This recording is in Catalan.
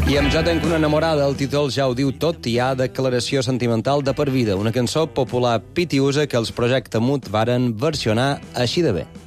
I amb Jo tenc una enamorada, el títol ja ho diu tot, hi ha declaració sentimental de per vida, una cançó popular pitiusa que els Projecte Mut varen versionar així de bé.